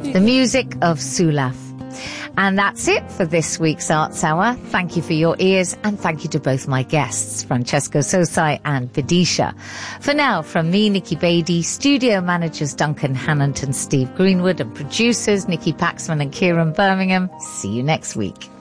the music of Sulaf. And that's it for this week's Arts Hour. Thank you for your ears, and thank you to both my guests, Francesco Sosai and Vidisha. For now, from me, Nikki Beattie, studio managers Duncan Hannant and Steve Greenwood, and producers Nikki Paxman and Kieran Birmingham, see you next week.